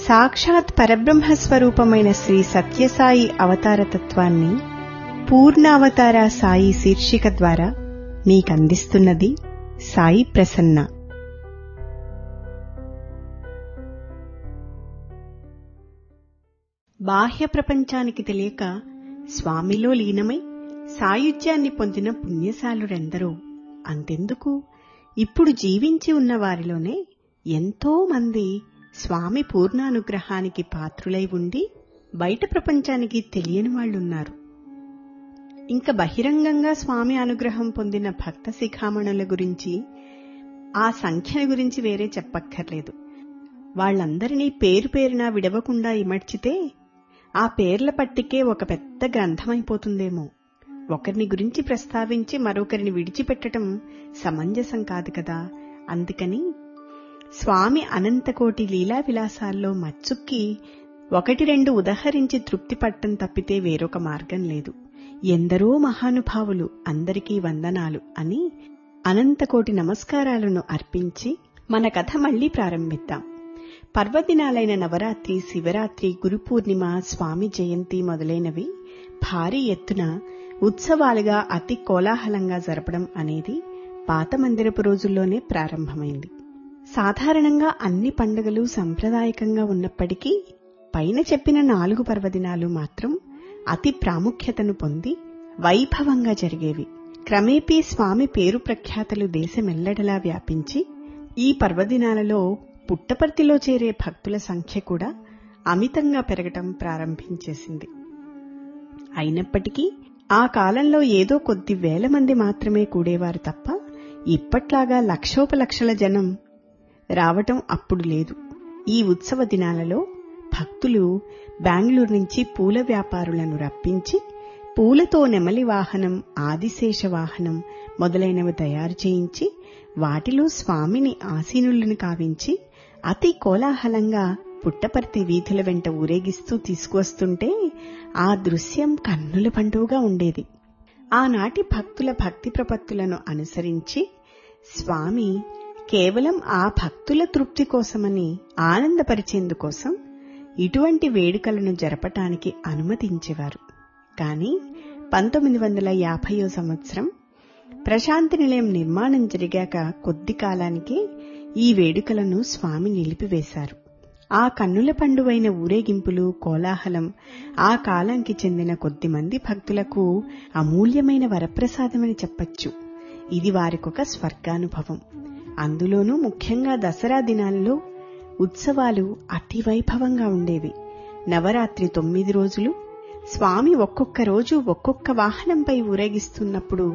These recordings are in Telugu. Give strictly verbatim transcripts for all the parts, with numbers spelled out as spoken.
సాక్షాత్ పరబ్రహ్మస్వరూపమైన శ్రీ సత్యసాయి అవతారతత్వాన్ని పూర్ణావతార సాయి శీర్షిక ద్వారా మీకందిస్తున్నది సాయి ప్రసన్న. బాహ్య ప్రపంచానికి తెలియక స్వామిలో లీనమై సాయుధ్యాన్ని పొందిన పుణ్యశాలురెందరో. అంతెందుకు, ఇప్పుడు జీవించి ఉన్న వారిలోనే ఎంతో మంది స్వామి పూర్ణానుగ్రహానికి పాత్రులై ఉండి బయట ప్రపంచానికి తెలియని వాళ్లున్నారు. ఇంకా బహిరంగంగా స్వామి అనుగ్రహం పొందిన భక్త శిఖామణుల గురించి, ఆ సంఖ్యల గురించి వేరే చెప్పక్కర్లేదు. వాళ్లందరినీ పేరు పేరునా విడవకుండా ఇమడ్చితే ఆ పేర్ల పట్టికే ఒక పెద్ద గ్రంథమైపోతుందేమో. ఒకరిని గురించి ప్రస్తావించి మరొకరిని విడిచిపెట్టడం సమంజసం కాదు కదా. అందుకని స్వామి అనంతకోటి లీలా విలాసాల్లో మచ్చుక్కి ఒకటి రెండు ఉదహరించి తృప్తి పట్టం తప్పితే వేరొక మార్గం లేదు. ఎందరో మహానుభావులు, అందరికీ వందనాలు అని అనంతకోటి నమస్కారాలను అర్పించి మన కథ మళ్లీ ప్రారంభిద్దాం. పర్వదినాలైన నవరాత్రి, శివరాత్రి, గురుపూర్ణిమ, స్వామి జయంతి మొదలైనవి భారీ ఎత్తున ఉత్సవాలుగా అతి కోలాహలంగా జరపడం అనేది పాత మందిరపు రోజుల్లోనే ప్రారంభమైంది. సాధారణంగా అన్ని పండుగలు సంప్రదాయకంగా ఉన్నప్పటికీ పైన చెప్పిన నాలుగు పర్వదినాలు మాత్రం అతి ప్రాముఖ్యతను పొంది వైభవంగా జరిగేవి. క్రమేపీ స్వామి పేరు ప్రఖ్యాతలు దేశమెల్లడలా వ్యాపించి ఈ పర్వదినాలలో పుట్టపర్తిలో చేరే భక్తుల సంఖ్య కూడా అమితంగా పెరగటం ప్రారంభించేసింది. అయినప్పటికీ ఆ కాలంలో ఏదో కొద్ది వేల మంది మాత్రమే కూడేవారు తప్ప ఇప్పట్లాగా లక్షోపలక్షల జనం రావటం అప్పుడు లేదు. ఈ ఉత్సవ దినాలలో భక్తులు బెంగళూరు నుంచి పూల వ్యాపారులను రప్పించి పూలతో నెమలి వాహనం, ఆదిశేష వాహనం మొదలైనవి తయారు చేయించి వాటిలో స్వామిని ఆసీనులను కావించి అతి కోలాహలంగా పుట్టపర్తి వీధుల వెంట ఊరేగిస్తూ తీసుకువస్తుంటే ఆ దృశ్యం కన్నుల పండుగగా ఉండేది. ఆనాటి భక్తుల భక్తి ప్రపత్తులను అనుసరించి స్వామి కేవలం ఆ భక్తుల తృప్తి కోసమని, ఆనందపరిచేందుకోసం ఇటువంటి వేడుకలను జరపటానికి అనుమతించేవారు. కాని పంతొమ్మిది వందల యాభైయో సంవత్సరం ప్రశాంతి నిలయం నిర్మాణం జరిగాక కొద్ది కాలానికే ఈ వేడుకలను స్వామి నిలిపివేశారు. ఆ కన్నుల పండువైన ఊరేగింపులు, కోలాహలం ఆ కాలానికి చెందిన కొద్దిమంది భక్తులకు అమూల్యమైన వరప్రసాదమని చెప్పచ్చు. ఇది వారికొక స్వర్గానుభవం. అందులోనూ ముఖ్యంగా దసరా దినాల్లో ఉత్సవాలు అతి వైభవంగా ఉండేవి. నవరాత్రి తొమ్మిది రోజులు స్వామి ఒక్కొక్క రోజు ఒక్కొక్క వాహనంపై ఊరేగిస్తున్నప్పుడు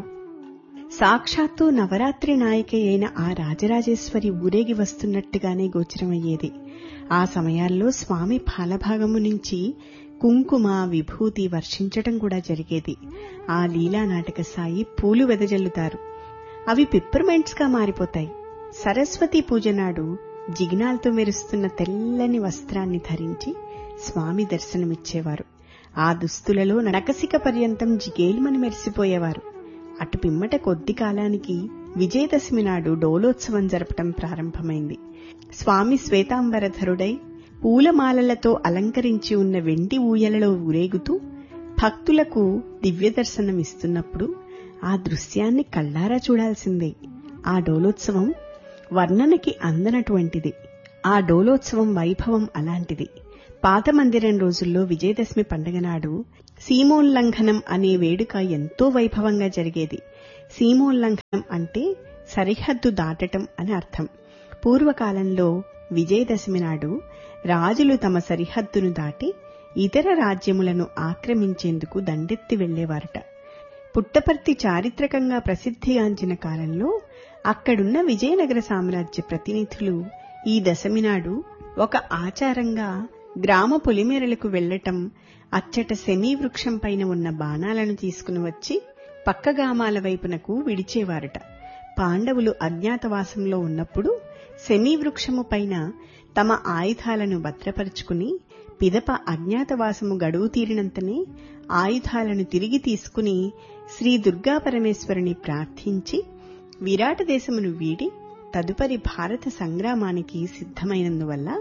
సాక్షాత్తు నవరాత్రి నాయకి అయిన ఆ రాజరాజేశ్వరి ఊరేగి వస్తున్నట్టుగానే గోచరమయ్యేది. ఆ సమయాల్లో స్వామి పాలభాగము నుంచి కుంకుమ, విభూతి వర్షించటం కూడా జరిగేది. ఆ లీలా నాటక సాయి పూలు వెదజల్లుతారు. అవి పిప్పర్మెంట్స్ గా మారిపోతాయి. సరస్వతీ పూజ నాడు జిగినాలతో మెరుస్తున్న తెల్లని వస్త్రాన్ని ధరించి స్వామి దర్శనమిచ్చేవారు. ఆ దుస్తులలో నడకసిక పర్యంతం జిగేలుమని మెరిసిపోయేవారు. అటు పిమ్మట కొద్ది కాలానికి విజయదశమి నాడు డోలోత్సవం జరపటం ప్రారంభమైంది. స్వామి శ్వేతాంబరధరుడై పూలమాలలతో అలంకరించి ఉన్న వెండి ఊయలలో ఊరేగుతూ భక్తులకు దివ్యదర్శనమిస్తున్నప్పుడు ఆ దృశ్యాన్ని కళ్లారా చూడాల్సిందే. ఆ డోలోత్సవం వర్ణనకి అందనటువంటిది. ఆ డోలోత్సవం వైభవం అలాంటిది. పాత మందిరం రోజుల్లో విజయదశమి పండుగ నాడు సీమోల్లంఘనం అనే వేడుక ఎంతో వైభవంగా జరిగేది. సీమోల్లంఘనం అంటే సరిహద్దు దాటటం అని అర్థం. పూర్వకాలంలో విజయదశమి నాడు రాజులు తమ సరిహద్దును దాటి ఇతర రాజ్యములను ఆక్రమించేందుకు దండెత్తి వెళ్లేవారట. పుట్టపర్తి చారిత్రకంగా ప్రసిద్ధిగాంచిన కాలంలో అక్కడున్న విజయనగర సామ్రాజ్య ప్రతినిధులు ఈ దశమి నాడు ఒక ఆచారంగా గ్రామ పొలిమేరలకు వెళ్లటం, అచ్చట శమీ వృక్షం పైన ఉన్న బాణాలను తీసుకుని వచ్చి పక్క గ్రామాల వైపునకు విడిచేవారట. పాండవులు అజ్ఞాతవాసంలో ఉన్నప్పుడు శమీ వృక్షము పైన తమ ఆయుధాలను భద్రపరుచుకుని పిదప అజ్ఞాతవాసము గడువు తీరినంతనే ఆయుధాలను తిరిగి తీసుకుని శ్రీ దుర్గాపరమేశ్వరుని ప్రార్థించి విరాట దేశమును వీడి తదుపరి భారత సంగ్రామానికి సిద్ధమైనందువల్ల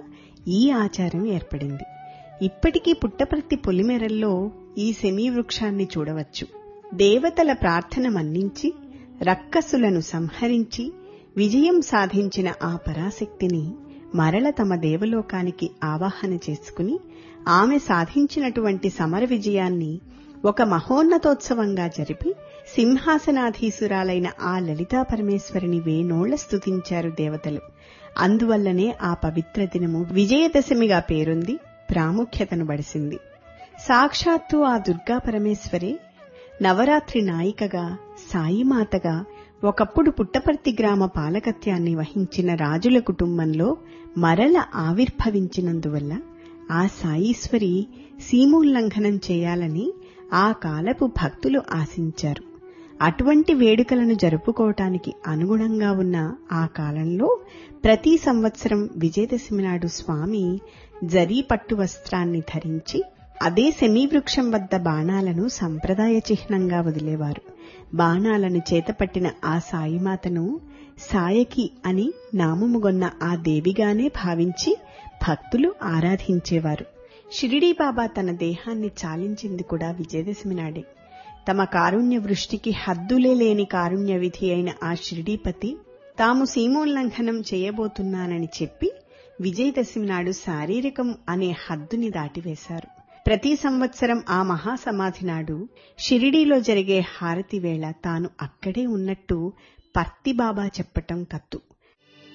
ఈ ఆచారం ఏర్పడింది. ఇప్పటికీ పుట్టపర్తి పొలిమేరల్లో ఈ శమీ వృక్షాన్ని చూడవచ్చు. దేవతల ప్రార్థన మన్నించి రక్కసులను సంహరించి విజయం సాధించిన ఆ పరాశక్తిని మరల తమ దేవలోకానికి ఆవాహన చేసుకుని ఆమె సాధించినటువంటి సమర విజయాన్ని ఒక మహోన్నతోత్సవంగా జరిపి సింహాసనాధీసురాలైన ఆ లలితా పరమేశ్వరిని వేనోళ్ల స్తుతించారు దేవతలు. అందువల్లనే ఆ పవిత్ర దినము విజయదశమిగా పేరొంది ప్రాముఖ్యతను బడిసింది. సాక్షాత్తు ఆ దుర్గా పరమేశ్వరే నవరాత్రి నాయికగా, సాయిమాతగా ఒకప్పుడు పుట్టపర్తి గ్రామ పాలకత్యాన్ని వహించిన రాజుల కుటుంబంలో మరల ఆవిర్భవించినందువల్ల ఆ సాయీశ్వరి సీమోల్లంఘనం చేయాలని ఆ కాలపు భక్తులు ఆశించారు. అటువంటి వేడుకలను జరుపుకోవటానికి అనుగుణంగా ఉన్న ఆ కాలంలో ప్రతి సంవత్సరం విజయదశమి నాడు స్వామి జరీ పట్టు వస్త్రాన్ని ధరించి అదే శమీవృక్షం వద్ద బాణాలను సంప్రదాయ చిహ్నంగా వదిలేవారు. బాణాలను చేతపట్టిన ఆ సాయిమాతను సాయకి అని నామముగొన్న ఆ దేవిగానే భావించి భక్తులు ఆరాధించేవారు. షిరిడీ బాబా తన దేహాన్ని చాలించింది కూడా విజయదశమి నాడే. తమ కారుణ్య వృష్టికి హద్దులే లేని కారుణ్య విధి అయిన ఆ షిరిడీపతి తాము సీమోల్లంఘనం చేయబోతున్నానని చెప్పి విజయదశమి నాడు శారీరకం అనే హద్దుని దాటివేశారు. ప్రతి సంవత్సరం ఆ మహాసమాధి నాడు షిరిడీలో జరిగే హారతి వేళ తాను అక్కడే ఉన్నట్టు పర్తి బాబా చెప్పటం కత్తు.